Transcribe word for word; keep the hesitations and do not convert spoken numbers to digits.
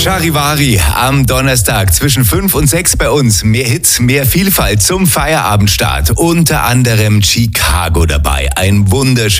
Charivari am Donnerstag zwischen fünf und sechs bei uns. Mehr Hits, mehr Vielfalt zum Feierabendstart. Unter anderem Chicago dabei. Ein wunderschönes